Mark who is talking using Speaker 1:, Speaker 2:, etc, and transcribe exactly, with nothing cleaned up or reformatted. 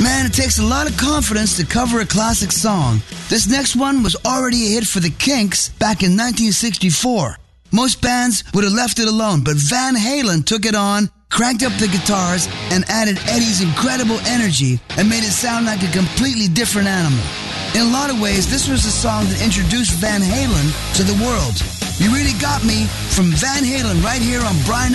Speaker 1: Man, it takes a lot of confidence to cover a classic song. This next one was already a hit for the Kinks back in nineteen sixty-four. Most bands would have left it alone, but Van Halen took it on, cranked up the guitars, and added Eddie's incredible energy and made it sound like a completely different animal. In a lot of ways, this was the song that introduced Van Halen to the world. You Really Got Me from Van Halen right here on Brian